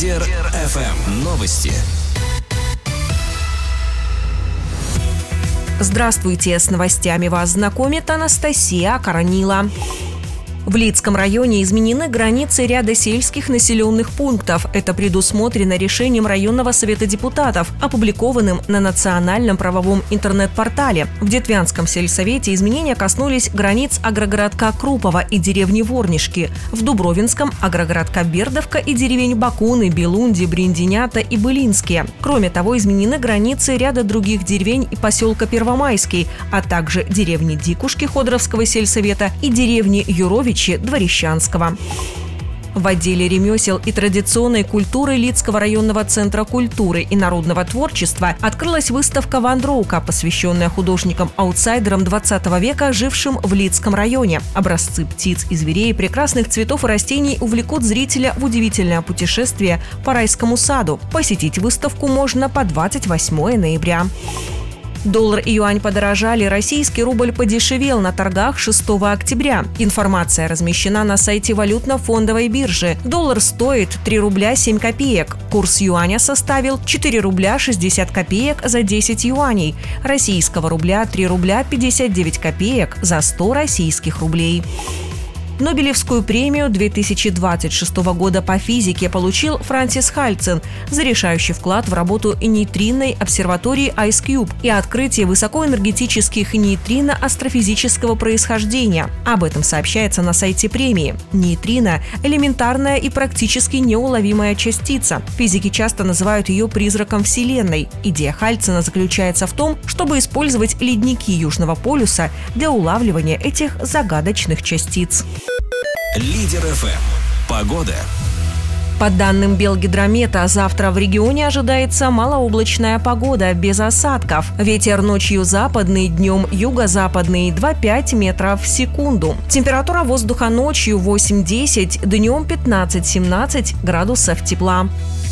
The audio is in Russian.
Лидер ФМ. Новости. Здравствуйте, с новостями вас знакомит Анастасия Коронила. В Лидском районе изменены границы ряда сельских населенных пунктов. Это предусмотрено решением районного совета депутатов, опубликованным на национальном правовом интернет-портале. В Детвянском сельсовете изменения коснулись границ агрогородка Крупово и деревни Ворнишки, в Дубровинском – агрогородка Бердовка и деревень Бакуны, Белунди, Бриндинята и Былинские. Кроме того, изменены границы ряда других деревень и поселка Первомайский, а также деревни Дикушки Ходоровского сельсовета и деревни Юровичи Дворещанского. В отделе ремесел и традиционной культуры Лидского районного центра культуры и народного творчества открылась выставка «Вандроука», посвященная художникам-аутсайдерам 20 века, жившим в Лидском районе. Образцы птиц и зверей, прекрасных цветов и растений увлекут зрителя в удивительное путешествие по райскому саду. Посетить выставку можно по 28 ноября. Доллар и юань подорожали, российский рубль подешевел на торгах 6 октября. Информация размещена на сайте валютно-фондовой биржи. Доллар стоит 3 рубля 7 копеек. Курс юаня составил 4 рубля 60 копеек за 10 юаней. Российского рубля 3 рубля 59 копеек за 100 российских рублей. Нобелевскую премию 2026 года по физике получил Франсис Хальцин за решающий вклад в работу нейтринной обсерватории IceCube и открытие высокоэнергетических нейтрино астрофизического происхождения. Об этом сообщается на сайте премии. Нейтрино – элементарная и практически неуловимая частица. Физики часто называют ее призраком Вселенной. Идея Хальцина заключается в том, чтобы использовать ледники Южного полюса для улавливания этих загадочных частиц. Лидер ФМ. Погода. По данным Белгидромета, завтра в регионе ожидается малооблачная погода без осадков. Ветер ночью западный, днем юго-западный 2-5 метров в секунду. Температура воздуха ночью 8-10, днем 15-17 градусов тепла.